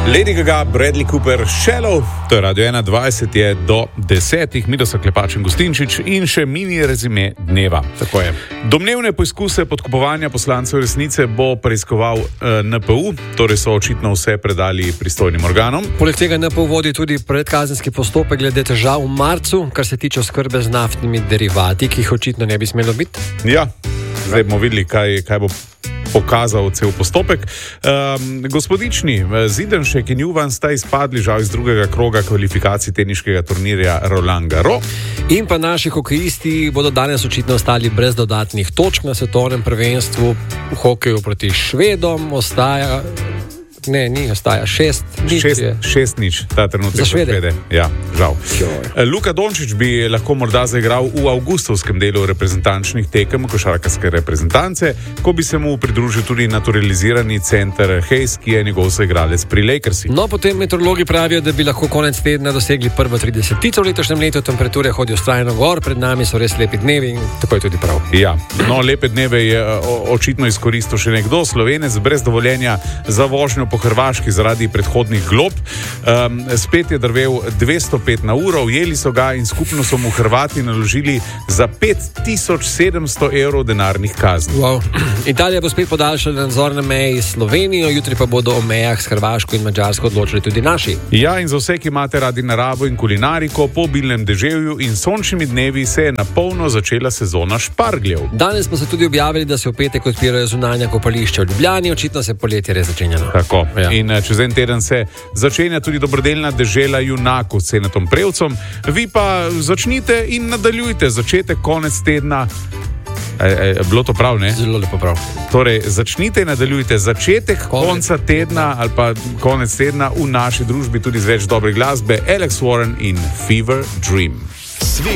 Lady Gaga, Bradley Cooper, Shallow, to je Radio 21, je do 10, Miroslav Klepač in Gustinčič in še mini rezime dneva. Tako je. Domnevne poizkuse podkupovanja poslancev resnice bo preiskoval NPU, torej so očitno vse predali pristojnim organom. Poleg tega NPU vodi tudi predkazenski postopek glede težav v marcu, kar se tiče oskrbe z naftnimi derivati, ki jih očitno ne bi smelo biti. Ja, zdaj bomo videli, kaj bo pokazal cel postopek. Gospodični Zidanšek in Juvan sta izpadli žal iz drugega kroga kvalifikacij teniškega turnirja Roland Garros. In pa naši hokejisti bodo danes očitno ostali brez dodatnih točk na svetovnem prvenstvu v hokeju proti Švedom. Ostaja 6-0, ta trenutek za Švede. Ja, žal. Luka Dončić bi lahko morda zaigral v avgustovskem delu reprezentančnih tekem košarkarske reprezentance, ko bi se mu pridružil tudi naturalizirani center Hayes, ki je njegov soigralec pri Lakersih. No, potem meteorologi pravijo, da bi lahko konec tedna dosegli prvo 30-tico v letošnjem letu, temperature hodijo vztrajno gor, pred nami so res lepi dnevi in tako je tudi prav. Ja, no, lepe dneve je očitno izkoristil še nekdo, Slovenec brez dovoljenja za vožnjo po Hrvaški zaradi predhodnih glob. Spet je drvel 205 na uro, ujeli so ga in skupno so mu Hrvati naložili za 5700 evrov denarnih kazni. Wow. Italija bo spet podaljšala nadzor na meji s Slovenijo, jutri pa bodo o mejah s Hrvaško in Madžarsko odločili tudi naši. Ja, in za vse, ki imate radi naravo in kulinariko, po obilnem deževju in sončnimi dnevi se je na polno začela sezona špargljev. Danes pa so tudi objavili, da se v petek odpirajo zunanja kopališča v Ljubljani, očitno se poletje res začenjalo. Tako. Ja. In čez en teden se začenja tudi dobrodelna dežela junakov s Senetom Prevcem. Vi pa začnite in nadaljujte začetek, konec tedna. Bilo to prav, ne? Zelo lepo prav. Torej, začnite in nadaljujte začetek konca tedna ali pa konec tedna v naši družbi tudi z več dobre glasbe. Alex Warren in Fever Dream.